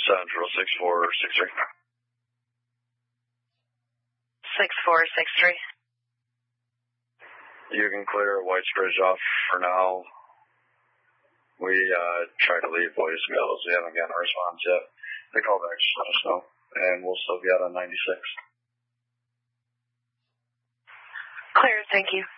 Central 6463. 6463. You can clear White's Bridge off for now. We tried to leave voicemails. We haven't gotten a response yet. They call back, just let us know. And we'll still be out on 96. Clear, thank you.